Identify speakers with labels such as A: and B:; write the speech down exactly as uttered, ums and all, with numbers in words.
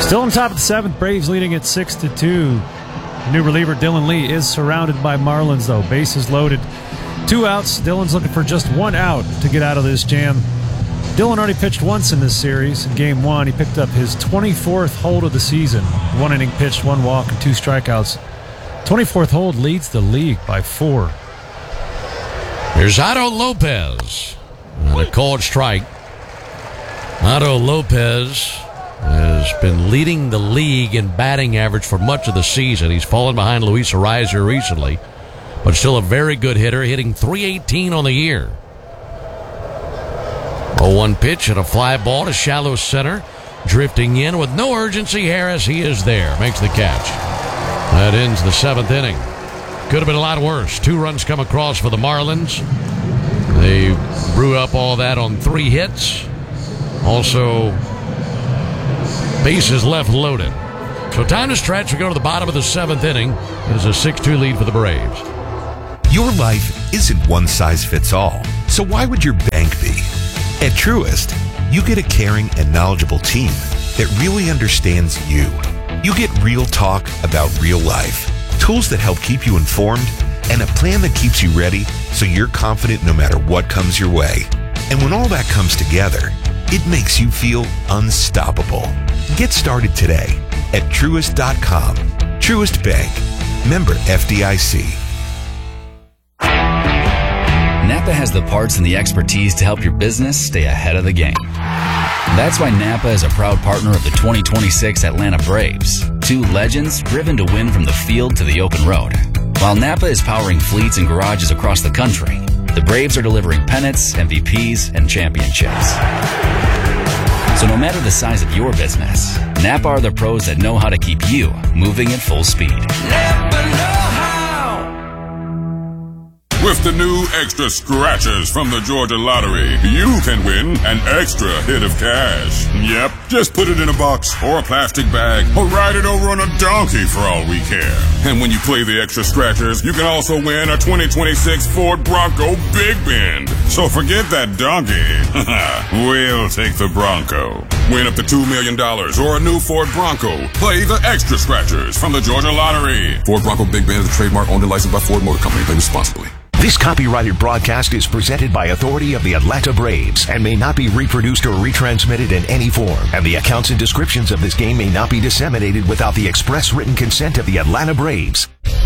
A: Still on top of the seventh, Braves leading at six to two. New reliever Dylan Lee is surrounded by Marlins, though. Bases loaded. Two outs. Dylan's looking for just one out to get out of this jam. Dylan already pitched once in this series. In game one, he picked up his twenty-fourth hold of the season. One inning pitched, one walk, and two strikeouts. twenty-fourth hold leads the league by four.
B: Here's Otto Lopez. And a called strike. Otto Lopez has been leading the league in batting average for much of the season. He's fallen behind Luis Arraez recently, but still a very good hitter, hitting three eighteen on the year. oh one pitch and a fly ball to shallow center. Drifting in with no urgency, Harris, he is there. Makes the catch. That ends the seventh inning. Could have been a lot worse. Two runs come across for the Marlins. They brew up all that on three hits. Also, bases left loaded. So time to stretch. We go to the bottom of the seventh inning. It is a six two lead for the Braves.
C: Your life isn't one size fits all. So why would your bank be? At Truist, you get a caring and knowledgeable team that really understands you. You get real talk about real life, tools that help keep you informed, and a plan that keeps you ready so you're confident no matter what comes your way. And when all that comes together, it makes you feel unstoppable. Get started today at Truist dot com. Truist Bank. Member F D I C.
D: Napa has the parts and the expertise to help your business stay ahead of the game. That's why Napa is a proud partner of the twenty twenty-six Atlanta Braves, two legends driven to win from the field to the open road. While Napa is powering fleets and garages across the country, the Braves are delivering pennants, M V Ps, and championships. So no matter the size of your business, Napa are the pros that know how to keep you moving at full speed.
E: Napa know how. With the new extra scratchers from the Georgia Lottery, you can win an extra hit of cash. Yep, just put it in a box or a plastic bag or ride it over on a donkey for all we care. And when you play the extra scratchers, you can also win a twenty twenty-six Ford Bronco Big Bend. So forget that donkey. We'll take the Bronco. Win up to two million dollars or a new Ford Bronco. Play the extra scratchers from the Georgia Lottery. Ford Bronco Big Bend is a trademark owned and licensed by Ford Motor Company. Play responsibly.
F: This copyrighted broadcast is presented by authority of the Atlanta Braves and may not be reproduced or retransmitted in any form. And the accounts and descriptions of this game may not be disseminated without the express written consent of the Atlanta Braves.